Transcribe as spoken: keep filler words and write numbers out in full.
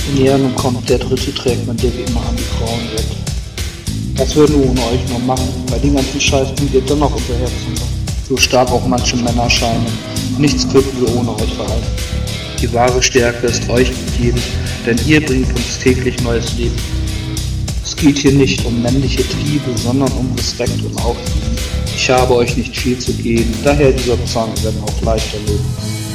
Ja, nun kommt, der Dritte trägt man dir wie immer an die Frauen weg. Was würden wir ohne euch noch machen? Bei den ganzen Scheiß bringt ihr dennoch unser Herz runter. So stark auch manche Männer scheinen. Nichts könnten wir ohne euch verhalten. Die wahre Stärke ist euch gegeben, denn ihr bringt uns täglich neues Leben. Es geht hier nicht um männliche Triebe, sondern um Respekt und Aufliegen. Ich habe euch nicht viel zu geben, daher dieser Zwang werden auch leichter leben.